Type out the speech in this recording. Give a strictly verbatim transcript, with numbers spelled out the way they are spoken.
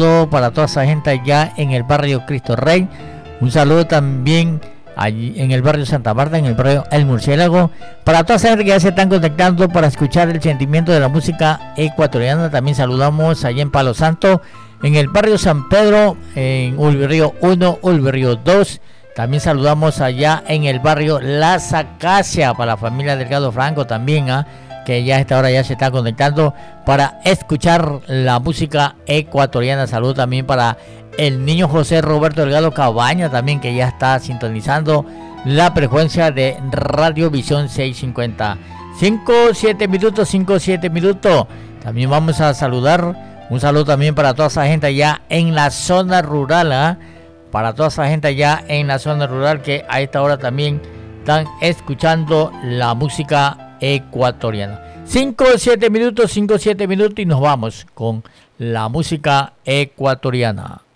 saludo para toda esa gente allá en el barrio Cristo Rey. Un saludo también allí en el barrio Santa Marta, en el barrio El Murciélago. Para toda esa gente que ya se están conectando para escuchar el sentimiento de la música ecuatoriana. También saludamos allá en Palo Santo, en el barrio San Pedro, en Ulvirrío uno, Ulvirrío dos. También saludamos allá en el barrio Las Acacias para la familia Delgado Franco también, ¿eh? que ya a esta hora ya se está conectando para escuchar la música ecuatoriana. Saludos también para el niño José Roberto Delgado Cabaña también, que ya está sintonizando la frecuencia de Radio Visión seiscientos cincuenta. cinco, siete minutos, cinco, siete minutos. También vamos a saludar, un saludo también para toda esa gente allá en la zona rural, ¿eh? para toda esa gente allá en la zona rural que a esta hora también están escuchando la música ecuatoriana. cinco, siete minutos, cinco, siete minutos y nos vamos con la música ecuatoriana.